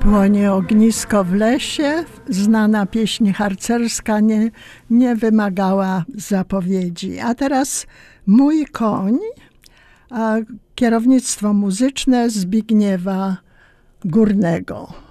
Płonie ognisko w lesie, znana pieśń harcerska nie wymagała zapowiedzi. A teraz Mój koń, a kierownictwo muzyczne Zbigniewa Górnego.